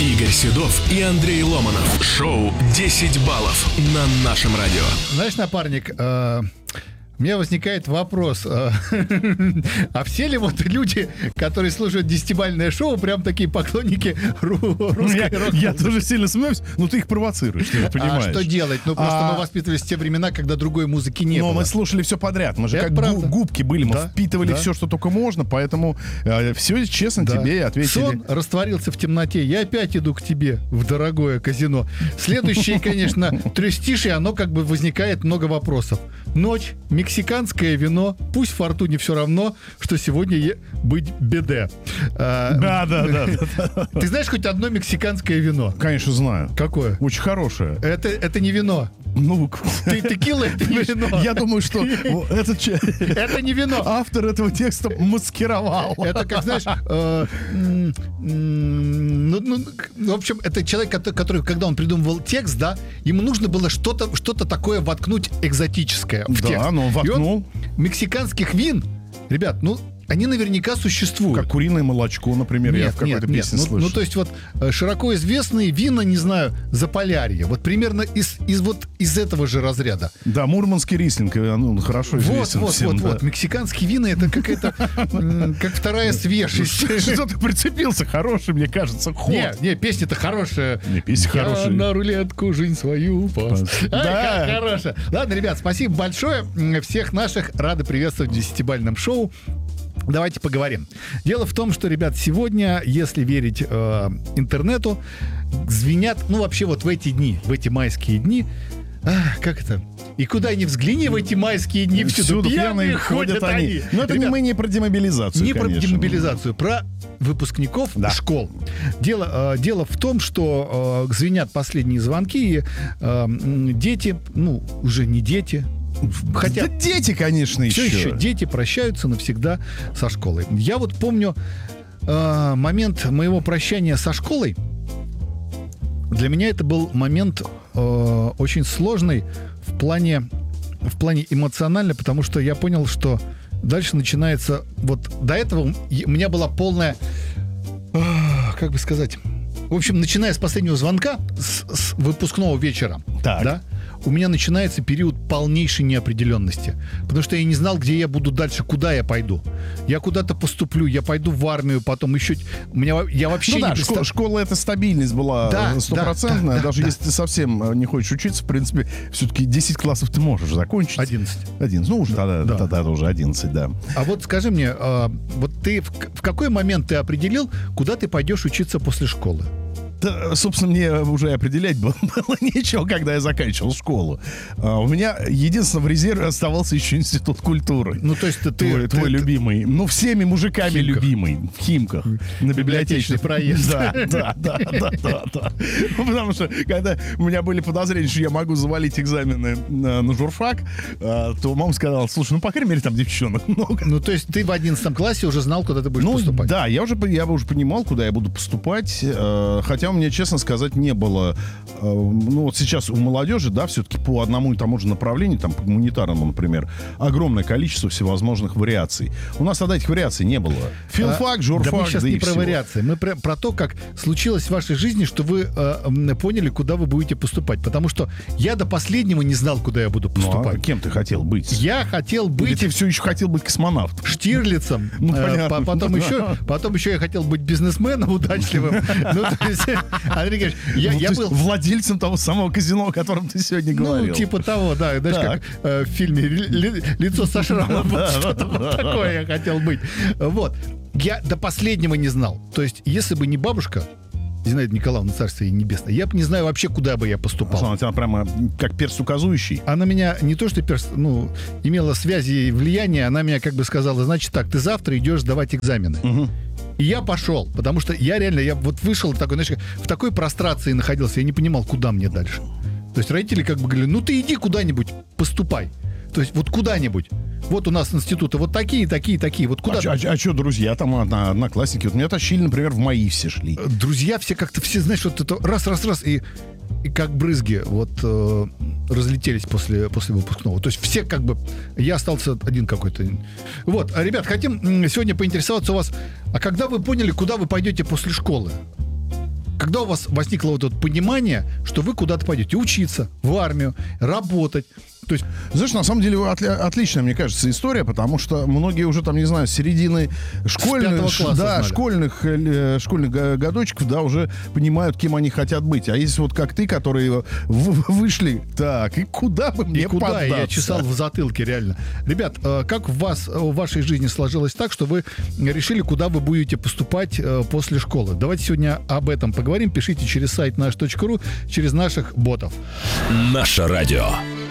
Игорь Седов и Андрей Ломанов. Шоу «10 баллов» на нашем радио. Знаешь, напарник, у меня возникает вопрос, а все ли вот люди, которые слушают 10-бальное шоу, прям такие поклонники русской рок-музыки? Я тоже сильно сомневаюсь, но ты их провоцируешь, ты же понимаешь. А что делать? Ну, просто мы воспитывались в те времена, когда другой музыки не было. Но мы слушали все подряд, мы же Это как правда. губки были, мы Да, впитывали да. все, что только можно, поэтому все честно тебе ответили. Сон растворился в темноте. Я опять иду к тебе в дорогое казино. Следующее, конечно, трюстишь, и оно как бы возникает много вопросов. Ночь, мексиканское вино, пусть фортуне все равно, что сегодня быть беде. Да. Ты знаешь хоть одно мексиканское вино? Конечно, знаю. Какое? Очень хорошее. Это не вино. Ну, Текила — это не вино. я думаю, что этот Это не вино. автор этого текста маскировал. Это как, знаешь, в общем, это человек, который, когда он придумывал текст, да, ему нужно было что-то такое воткнуть экзотическое в Да, текст. но он И воткнул. Мексиканских вин, ребят, они наверняка существуют. Как куриное молочко, например, я в какой-то песне слышал. Ну, то есть вот широко известные вина, не знаю, Заполярье. Вот примерно из этого же разряда. Да, мурманский рислинг, ну, хорошо известен всем. Вот. Мексиканские вина — это какая-то как вторая свежесть. Что ты прицепился? Хороший, мне кажется, ход. Не, песня-то хорошая. Не, песня Я хорошая. на рулетку жизнь свою пас. Да. Как хорошая. Ладно, ребят, спасибо большое. Всех наших рады приветствовать в 10-бальном шоу. Давайте поговорим. Дело в том, что, ребят, сегодня, если верить интернету, звенят, ну, вообще вот в эти дни, в эти майские дни, как это? И куда ни взгляни в эти майские дни, всюду пьяные ходят они. Но это Ребят, не про демобилизацию, не про конечно. демобилизацию, про выпускников школ. Дело в том, что звенят последние звонки, и дети, ну, уже не дети, хотя Да дети, конечно, все еще дети прощаются навсегда со школой. Я вот помню момент моего прощания со школой. Для меня это был момент очень сложный в плане эмоционально, потому что я понял, что дальше начинается... Вот до этого у меня была полная... Как бы сказать... В общем, начиная с последнего звонка, с выпускного вечера, Так. да, у меня начинается период полнейшей неопределенности. Потому что я не знал, где я буду дальше, куда я пойду. Я куда-то поступлю, я пойду в армию, потом еще... Я вообще Ну да, не представляю... школа — это стабильность была стопроцентная. Даже если ты совсем не хочешь учиться, в принципе, все-таки 10 классов ты можешь закончить. 11. 11. Ну, уже тогда уже 11, да. А вот скажи мне, вот ты в какой момент ты определил, куда ты пойдешь учиться после школы? Да, собственно, мне уже определять было нечего, когда я заканчивал школу. У меня единственно в резерве оставался еще институт культуры. Ну, то есть Твой любимый. Ну, всеми мужиками Химках. любимый. В Химках. На Библиотечный проезд. Да. Ну, потому что, когда у меня были подозрения, что я могу завалить экзамены на журфак, то мама сказала: слушай, ну, по крайней мере, там девчонок много. Ну, то есть ты в 11 классе уже знал, куда ты будешь поступать? Да, я уже понимал, куда я буду поступать, хотя у меня, честно сказать, не было... Ну, вот сейчас у молодежи, да, все-таки по одному и тому же направлению, там, по гуманитарному, например, огромное количество всевозможных вариаций. У нас тогда этих вариаций не было. Филфак, журфак, да мы сейчас не и про всего. вариации. Мы про то, как случилось в вашей жизни, что вы поняли, куда вы будете поступать. Потому что я до последнего не знал, куда я буду поступать. Ну, а кем ты хотел быть? Я хотел Или быть... ты все еще хотел быть космонавтом? Штирлицем. Ну, понятно. Потом еще я хотел быть бизнесменом удачливым. Ну, то есть, Андрей Георгиевич, я был... владельцем того самого казино, о котором ты сегодня говорил. Ну, типа того, да. Знаешь, как в фильме «Лицо со шрамом». Что-то вот такое я хотел быть. Вот. Я до последнего не знал. То есть, если бы не бабушка, Зинаида Николаевна, царствие ей небесное, я бы не знаю вообще, куда бы я поступал. Она тебя прямо как перст указующий. Она меня не то что имела связи и влияние, она меня как бы сказала: значит так, ты завтра идешь сдавать экзамены. Угу. И я пошел, потому что я вот вышел такой, знаешь, в такой прострации находился, я не понимал, куда мне дальше. То есть родители как бы говорили: ну ты иди куда-нибудь, поступай. То есть вот куда-нибудь. Вот у нас институты вот такие. Вот куда? А что, друзья, там одноклассники? Вот меня тащили, например, в МАИ все шли. Друзья все как-то, знаешь, вот это раз, и как брызги вот разлетелись после выпускного. То есть все как бы... Я остался один какой-то. Вот, ребят, хотим сегодня поинтересоваться у вас, а когда вы поняли, куда вы пойдете после школы? Когда у вас возникло вот это понимание, что вы куда-то пойдете учиться, в армию, работать? То есть... Знаешь, на самом деле отличная, мне кажется, история, потому что многие уже там, не знаю, с середины школьных годочков, да, уже понимают, кем они хотят быть. А есть вот как ты, которые вышли, так, и куда бы мне поддаться? Я чесал в затылке, реально. Ребят, как в вашей жизни сложилось так, что вы решили, куда вы будете поступать после школы? Давайте сегодня об этом поговорим. Пишите через сайт наш.ру, через наших ботов. Наше радио.